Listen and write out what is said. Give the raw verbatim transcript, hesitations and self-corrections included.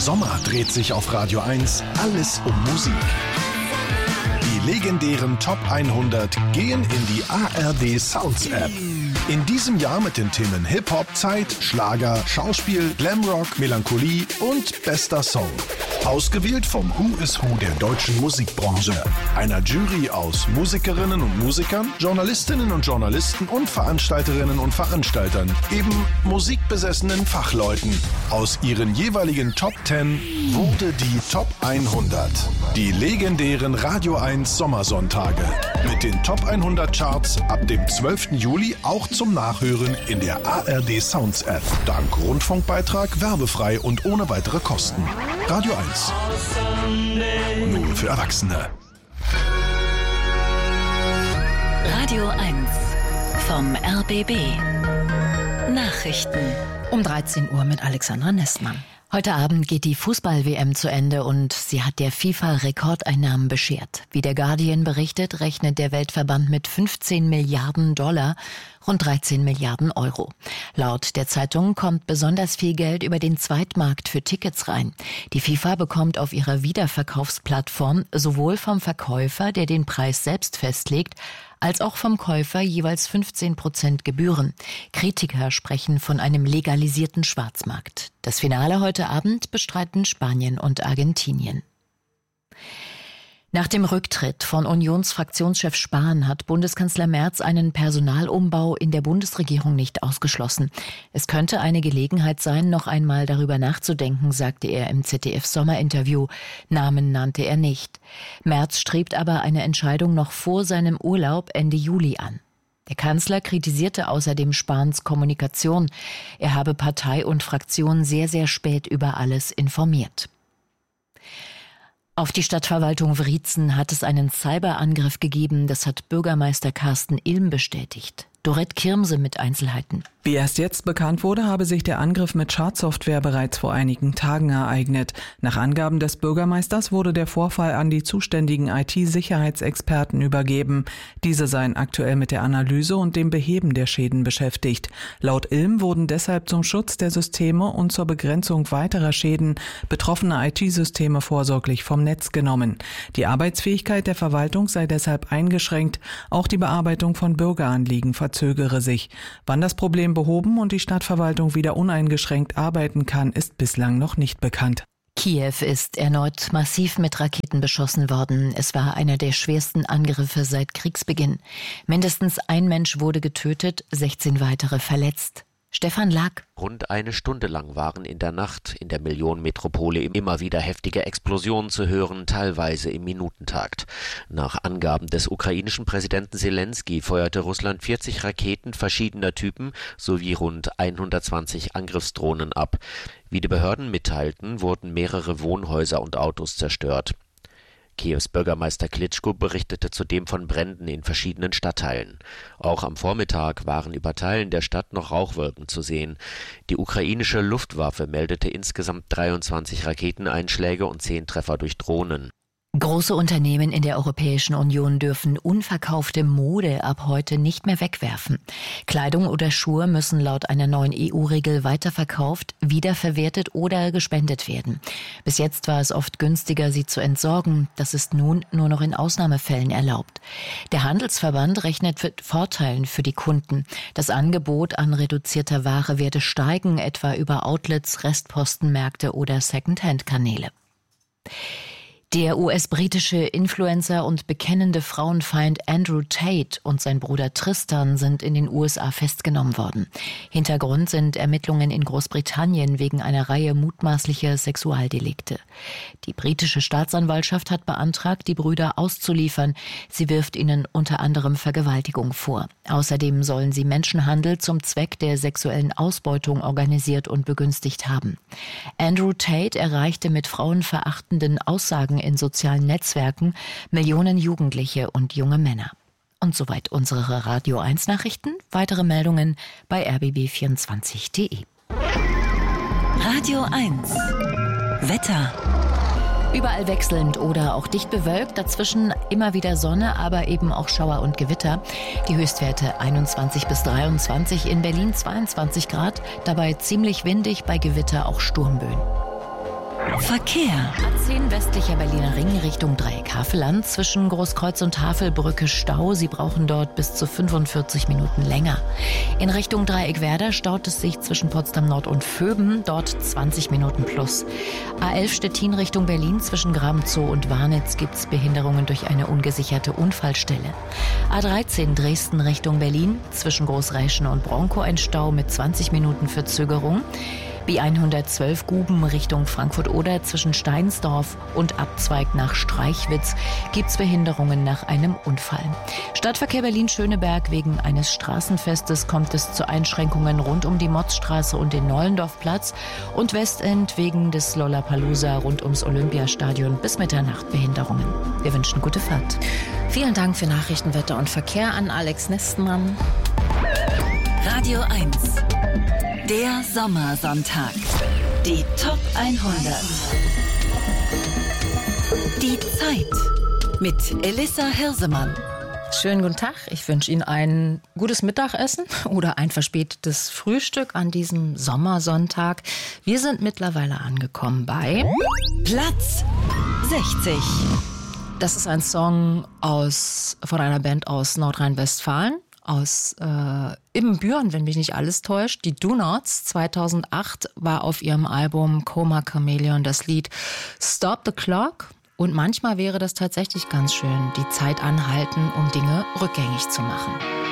Sommer dreht sich auf Radio eins alles um Musik. Die legendären Top hundert gehen in die A R D Sounds App. In diesem Jahr mit den Themen Hip-Hop, Zeit, Schlager, Schauspiel, Glamrock, Melancholie und bester Song. Ausgewählt vom Who is Who der deutschen Musikbranche. Einer Jury aus Musikerinnen und Musikern, Journalistinnen und Journalisten und Veranstalterinnen und Veranstaltern, eben musikbesessenen Fachleuten. Aus ihren jeweiligen Top zehn wurde die Top hundert. Die legendären Radio eins Sommersonntage. Mit den Top hundert Charts ab dem zwölften Juli auch zum Nachhören in der A R D Sounds App. Dank Rundfunkbeitrag werbefrei und ohne weitere Kosten. Radio eins. Nur für Erwachsene. Radio eins vom R B B. Nachrichten. Um dreizehn Uhr mit Alexandra Nestmann. Heute Abend geht die Fußball-W M zu Ende und sie hat der FIFA Rekordeinnahmen beschert. Wie der Guardian berichtet, rechnet der Weltverband mit fünfzehn Milliarden Dollar, rund dreizehn Milliarden Euro. Laut der Zeitung kommt besonders viel Geld über den Zweitmarkt für Tickets rein. Die FIFA bekommt auf ihrer Wiederverkaufsplattform sowohl vom Verkäufer, der den Preis selbst festlegt, als auch vom Käufer jeweils fünfzehn Prozent Gebühren. Kritiker sprechen von einem legalisierten Schwarzmarkt. Das Finale heute Abend bestreiten Spanien und Argentinien. Nach dem Rücktritt von Unionsfraktionschef Spahn hat Bundeskanzler Merz einen Personalumbau in der Bundesregierung nicht ausgeschlossen. Es könnte eine Gelegenheit sein, noch einmal darüber nachzudenken, sagte er im Z D F-Sommerinterview. Namen nannte er nicht. Merz strebt aber eine Entscheidung noch vor seinem Urlaub Ende Juli an. Der Kanzler kritisierte außerdem Spahns Kommunikation. Er habe Partei und Fraktion sehr, sehr spät über alles informiert. Auf die Stadtverwaltung Wriezen hat es einen Cyberangriff gegeben, das hat Bürgermeister Carsten Ilm bestätigt. Dorette Kirmse mit Einzelheiten. Wie erst jetzt bekannt wurde, habe sich der Angriff mit Schadsoftware bereits vor einigen Tagen ereignet. Nach Angaben des Bürgermeisters wurde der Vorfall an die zuständigen I T-Sicherheitsexperten übergeben. Diese seien aktuell mit der Analyse und dem Beheben der Schäden beschäftigt. Laut Ilm wurden deshalb zum Schutz der Systeme und zur Begrenzung weiterer Schäden betroffene I T-Systeme vorsorglich vom Netz genommen. Die Arbeitsfähigkeit der Verwaltung sei deshalb eingeschränkt. Auch die Bearbeitung von Bürgeranliegen verzögere sich. Wann das Problem behoben und die Stadtverwaltung wieder uneingeschränkt arbeiten kann, ist bislang noch nicht bekannt. Kiew ist erneut massiv mit Raketen beschossen worden. Es war einer der schwersten Angriffe seit Kriegsbeginn. Mindestens ein Mensch wurde getötet, sechzehn weitere verletzt. Stefan Lack. Rund eine Stunde lang waren in der Nacht in der Millionenmetropole immer wieder heftige Explosionen zu hören, teilweise im Minutentakt. Nach Angaben des ukrainischen Präsidenten Zelensky feuerte Russland vierzig Raketen verschiedener Typen sowie rund hundertzwanzig Angriffsdrohnen ab. Wie die Behörden mitteilten, wurden mehrere Wohnhäuser und Autos zerstört. Kiews Bürgermeister Klitschko berichtete zudem von Bränden in verschiedenen Stadtteilen. Auch am Vormittag waren über Teilen der Stadt noch Rauchwolken zu sehen. Die ukrainische Luftwaffe meldete insgesamt dreiundzwanzig Raketeneinschläge und zehn Treffer durch Drohnen. Große Unternehmen in der Europäischen Union dürfen unverkaufte Mode ab heute nicht mehr wegwerfen. Kleidung oder Schuhe müssen laut einer neuen E U-Regel weiterverkauft, wiederverwertet oder gespendet werden. Bis jetzt war es oft günstiger, sie zu entsorgen. Das ist nun nur noch in Ausnahmefällen erlaubt. Der Handelsverband rechnet mit Vorteilen für die Kunden. Das Angebot an reduzierter Ware werde steigen, etwa über Outlets, Restpostenmärkte oder Second-Hand-Kanäle. Der U S-britische Influencer und bekennende Frauenfeind Andrew Tate und sein Bruder Tristan sind in den U S A festgenommen worden. Hintergrund sind Ermittlungen in Großbritannien wegen einer Reihe mutmaßlicher Sexualdelikte. Die britische Staatsanwaltschaft hat beantragt, die Brüder auszuliefern. Sie wirft ihnen unter anderem Vergewaltigung vor. Außerdem sollen sie Menschenhandel zum Zweck der sexuellen Ausbeutung organisiert und begünstigt haben. Andrew Tate erreichte mit frauenverachtenden Aussagen in sozialen Netzwerken Millionen Jugendliche und junge Männer. Und soweit unsere Radio eins Nachrichten. Weitere Meldungen bei r b b vierundzwanzig punkt d e. Radio eins Wetter. Überall wechselnd oder auch dicht bewölkt, dazwischen immer wieder Sonne, aber eben auch Schauer und Gewitter. Die Höchstwerte einundzwanzig bis dreiundzwanzig, in Berlin zweiundzwanzig Grad, dabei ziemlich windig, bei Gewitter auch Sturmböen. Verkehr. A zehn westlicher Berliner Ring Richtung Dreieck Havelland. Zwischen Großkreuz und Havelbrücke Stau. Sie brauchen dort bis zu fünfundvierzig Minuten länger. In Richtung Dreieck Werder staut es sich zwischen Potsdam Nord und Vöben. Dort zwanzig Minuten plus. A elf Stettin Richtung Berlin. Zwischen Grabenzoo und Warnitz gibt es Behinderungen durch eine ungesicherte Unfallstelle. A dreizehn Dresden Richtung Berlin. Zwischen Großräschen und Bronkow ein Stau mit zwanzig Minuten Verzögerung. B hundertzwölf Guben Richtung Frankfurt-Oder zwischen Steinsdorf und Abzweig nach Streichwitz gibt's Behinderungen nach einem Unfall. Stadtverkehr Berlin-Schöneberg: Wegen eines Straßenfestes kommt es zu Einschränkungen rund um die Motzstraße und den Nollendorfplatz und Westend wegen des Lollapalooza rund ums Olympiastadion bis Mitternacht Behinderungen. Wir wünschen gute Fahrt. Vielen Dank für Nachrichten, Wetter und Verkehr an Alex Nestmann. Radio eins. Der Sommersonntag. Die Top hundert. Die Zeit mit Elissa Hirsemann. Schönen guten Tag. Ich wünsche Ihnen ein gutes Mittagessen oder ein verspätetes Frühstück an diesem Sommersonntag. Wir sind mittlerweile angekommen bei Platz sechzig. Das ist ein Song aus, von einer Band aus Nordrhein-Westfalen. Aus äh, Ibbenbüren, wenn mich nicht alles täuscht. Die Do Nots. zweitausendacht war auf ihrem Album Coma Chameleon das Lied Stop the Clock. Und manchmal wäre das tatsächlich ganz schön, die Zeit anhalten, um Dinge rückgängig zu machen.